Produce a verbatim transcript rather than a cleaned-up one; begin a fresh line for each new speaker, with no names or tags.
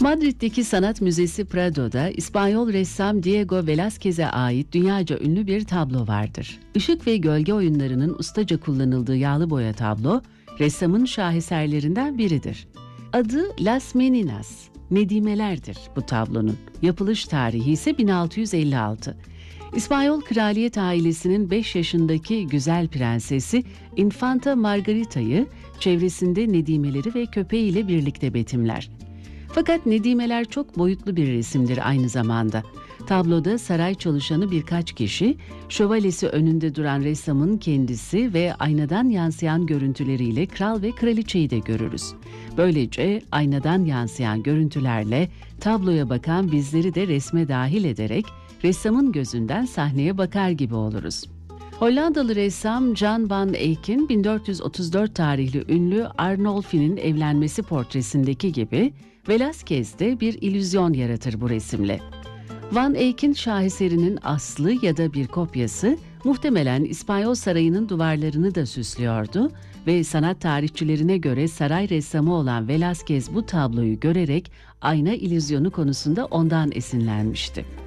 Madrid'deki Sanat Müzesi Prado'da İspanyol ressam Diego Velázquez'e ait dünyaca ünlü bir tablo vardır. Işık ve gölge oyunlarının ustaca kullanıldığı yağlı boya tablo, ressamın şaheserlerinden biridir. Adı Las Meninas, Nedimelerdir bu tablonun. Yapılış tarihi ise bin altı yüz elli altı. İspanyol kraliyet ailesinin beş yaşındaki güzel prensesi Infanta Margarita'yı çevresinde nedimeleri ve köpeğiyle birlikte betimler. Fakat nedimeler çok boyutlu bir resimdir aynı zamanda. Tabloda saray çalışanı birkaç kişi, şövalyesi önünde duran ressamın kendisi ve aynadan yansıyan görüntüleriyle kral ve kraliçeyi de görürüz. Böylece aynadan yansıyan görüntülerle tabloya bakan bizleri de resme dahil ederek ressamın gözünden sahneye bakar gibi oluruz. Hollandalı ressam Jan van Eyck'in bin dört yüz otuz dört tarihli ünlü Arnolfi'nin evlenmesi portresindeki gibi Velázquez de bir illüzyon yaratır bu resimle. Van Eyck'in şaheserinin aslı ya da bir kopyası muhtemelen İspanyol sarayının duvarlarını da süslüyordu ve sanat tarihçilerine göre saray ressamı olan Velázquez bu tabloyu görerek ayna illüzyonu konusunda ondan esinlenmişti.